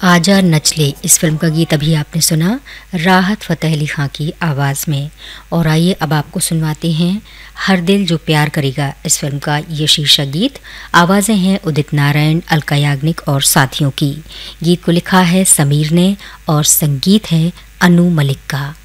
आजा नचले इस फिल्म का गीत अभी आपने सुना राहत फ़तेह अली खां की आवाज़ में। और आइए अब आपको सुनवाते हैं हर दिल जो प्यार करेगा इस फिल्म का ये शीर्षक गीत। आवाज़ें हैं उदित नारायण, अलका याग्निक और साथियों की। गीत को लिखा है समीर ने और संगीत है अनु मलिक का।